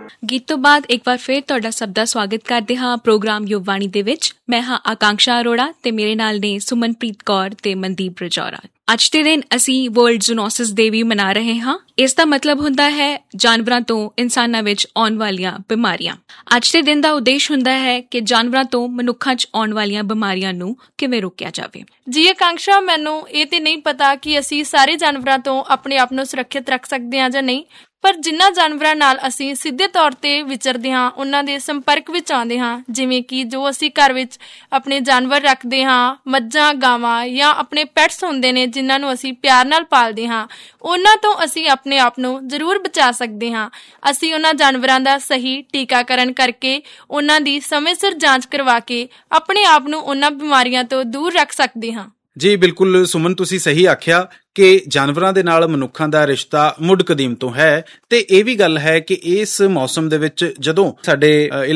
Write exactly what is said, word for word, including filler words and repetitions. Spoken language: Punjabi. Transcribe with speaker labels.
Speaker 1: ਗੀਤ ਤੋਂ ਬਾਅਦ ਇੱਕ ਵਾਰ ਫਿਰ ਤੁਹਾਡਾ ਸਭ ਦਾ ਸਵਾਗਤ ਕਰਦੇ ਹਾਂ ਪ੍ਰੋਗਰਾਮ ਯੁਵਵਾਣੀ ਦੇ ਵਿੱਚ। ਮੈਂ ਹਾਂ ਆਕਾਂक्षा ਅਰੋੜਾ ਤੇ ਮੇਰੇ ਨਾਲ ਨੇ ਸੁਮਨਪ੍ਰੀਤ ਕੌਰ ਤੇ ਮਨਦੀਪ ਰਜੌਰਾ। ਅੱਜ ਦੇ ਦਿਨ ਅਸੀਂ ਵਰਲਡ ਜ਼ੂਨੋਸਿਸ ਡੇ ਵੀ ਮਨਾ ਰਹੇ ਹਾਂ। ਇਸ ਦਾ ਮਤਲਬ ਹੁੰਦਾ ਹੈ ਜਾਨਵਰਾਂ ਤੋਂ ਇਨਸਾਨਾਂ ਵਿੱਚ ਆਉਣ ਵਾਲੀਆਂ ਬਿਮਾਰੀਆਂ। ਅੱਜ ਦੇ ਦਿਨ ਦਾ ਉਦੇਸ਼ ਹੁੰਦਾ ਹੈ ਕਿ ਜਾਨਵਰਾਂ ਤੋਂ ਮਨੁੱਖਾਂ 'ਚ ਆਉਣ ਵਾਲੀਆਂ ਬਿਮਾਰੀਆਂ ਨੂੰ ਕਿਵੇਂ ਰੋਕਿਆ ਜਾਵੇ।
Speaker 2: ਜੀ ਆਕਾਂक्षा, ਮੈਨੂੰ ਇਹ ਤੇ ਨਹੀਂ ਪਤਾ ਕਿ ਅਸੀਂ ਸਾਰੇ ਜਾਨਵਰਾਂ ਤੋਂ ਆਪਣੇ ਆਪ ਨੂੰ ਸੁਰੱਖਿਅਤ ਰੱਖ ਸਕਦੇ ਹਾਂ ਜਾਂ ਨਹੀਂ, ਪਰ ਜਿਨ੍ਹਾਂ ਜਾਨਵਰਾਂ ਨਾਲ ਅਸੀਂ ਸਿੱਧੇ ਤੌਰ 'ਤੇ ਵਿਚਰਦੇ ਹਾਂ ਉਹਨਾਂ ਦੇ ਸੰਪਰਕ ਵਿੱਚ ਆਉਂਦੇ ਹਾਂ, ਜਿਵੇਂ ਕਿ ਜੋ ਅਸੀਂ ਘਰ ਵਿੱਚ ਆਪਣੇ ਜਾਨਵਰ ਰੱਖਦੇ ਹਾਂ, ਮੱਝਾਂ, ਗਾਵਾਂ ਜਾਂ ਆਪਣੇ ਪੈਟਸ ਹੁੰਦੇ ਨੇ ਜਿਨ੍ਹਾਂ ਨੂੰ ਅਸੀਂ ਪਿਆਰ ਨਾਲ ਪਾਲਦੇ ਹਾਂ, ਉਹਨਾਂ ਤੋਂ ਅਸੀਂ ਆਪਣੇ ਆਪ ਨੂੰ ਜ਼ਰੂਰ ਬਚਾ ਸਕਦੇ ਹਾਂ। ਅਸੀਂ ਉਹਨਾਂ ਜਾਨਵਰਾਂ ਦਾ ਸਹੀ ਟੀਕਾਕਰਨ ਕਰਕੇ, ਉਹਨਾਂ ਦੀ ਸਮੇਂ ਸਿਰ ਜਾਂਚ ਕਰਵਾ ਕੇ ਆਪਣੇ ਆਪ ਨੂੰ ਉਹਨਾਂ ਬਿਮਾਰੀਆਂ ਤੋਂ ਦੂਰ ਰੱਖ ਸਕਦੇ ਹਾਂ।
Speaker 3: ਜੀ ਬਿਲਕੁਲ ਸੁਮਨ, ਤੁਸੀਂ ਸਹੀ ਆਖਿਆ ਕਿ ਜਾਨਵਰਾਂ ਦੇ ਨਾਲ ਮਨੁੱਖਾਂ ਦਾ ਰਿਸ਼ਤਾ ਮੁੱਢ ਕਦੀਮ ਤੋਂ ਹੈ। ਤੇ ਇਹ ਵੀ ਗੱਲ ਹੈ ਕਿ ਇਸ ਮੌਸਮ ਦੇ ਵਿੱਚ ਜਦੋਂ ਸਾਡੇ